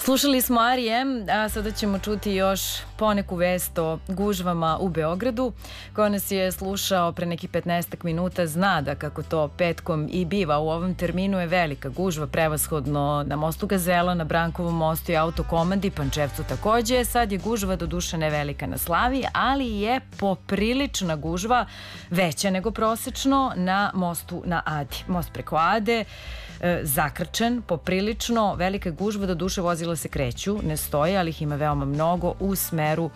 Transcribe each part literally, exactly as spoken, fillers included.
Slušali smo R E M, a sada ćemo čuti još poneku vest o gužvama u Beogradu. Ko nas je slušao pre nekih petnaestak minuta zna da kako to petkom i biva u ovom terminu je velika gužva, prevashodno na mostu Gazela, na Brankovom mostu i Autokomandi, Pančevcu takođe. Sad je gužva do duše ne velika na Slaviji, ali je poprilična gužva, veća nego prosečno, na mostu na Adi. Most preko Ade, e, zakrčen, poprilično, velika gužva, do duše vozila se kreću, ne stoje, ali ih ima veoma mnogo u smeru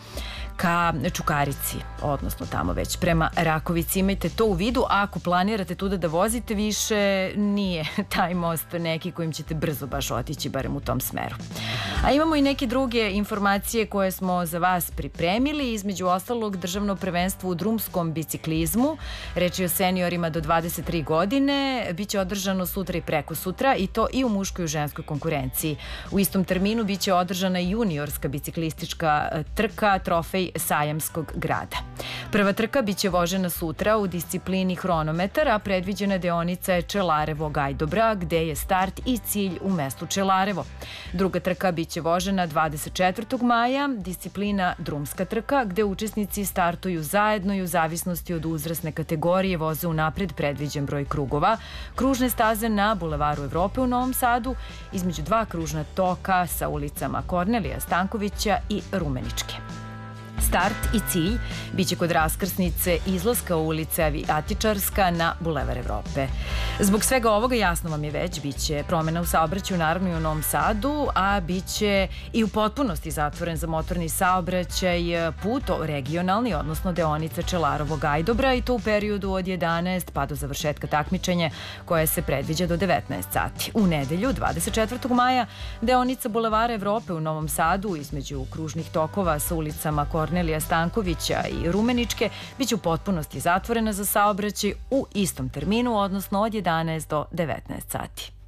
ka Čukarici, odnosno tamo već prema Rakovici. Imajte to u vidu, a ako planirate tuda da vozite više, nije taj most neki kojim ćete brzo baš otići, barem u tom smeru. A imamo i neke druge informacije koje smo za vas pripremili, između ostalog državno prvenstvo u drumskom biciklizmu, reč je o seniorima do dvadeset tri godine, biće održano sutra i preko sutra, i to i u muškoj i u ženskoj konkurenciji. U istom terminu biće održana i juniorska biciklistička trka, trofej Sajamskog grada. Prva trka biće vožena sutra u disciplini hronometar, a predviđena deonica je Čelarevo-Gajdobra, gde je start i cilj u mestu Čelarevo. Druga trka biće vožena dvadeset četvrtog maja, disciplina drumska trka, gde učesnici startuju zajedno i u zavisnosti od uzrasne kategorije voze unapred predviđen broj krugova. Kružne staze na Bulevaru Evrope u Novom Sadu, između dva kružna toka sa ulicama Kornelija Stankovića i Rumeničke. Start i cilj biće kod raskrsnice izlaska ulice Avijatičarska na Bulevar Evrope. Zbog svega ovoga jasno vam je već, biće promena u saobraćaju naravno i u Novom Sadu, a biće i u potpunosti zatvoren za motorni saobraćaj put regionalni, odnosno deonica Čelarovo-Gajdobra, i to u periodu od jedanaest pa do završetka takmičenja koje se predviđa do devetnaest sati. U nedelju, dvadeset četvrtog maja, deonica Bulevara Evrope u Novom Sadu između kružnih tokova sa ulicama Kornelija Stankovića i Rumeničke biće u potpunosti zatvorena za saobraćaj u istom terminu, odnosno od jedanaest do devetnaest sati.